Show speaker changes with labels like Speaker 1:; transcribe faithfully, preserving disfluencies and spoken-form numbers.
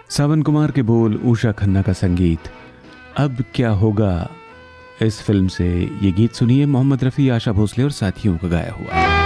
Speaker 1: सावन कुमार के बोल, उषा खन्ना का संगीत। अब क्या होगा इस फिल्म से ये गीत सुनिए, मोहम्मद रफ़ी, आशा भोसले और साथियों का गाया हुआ।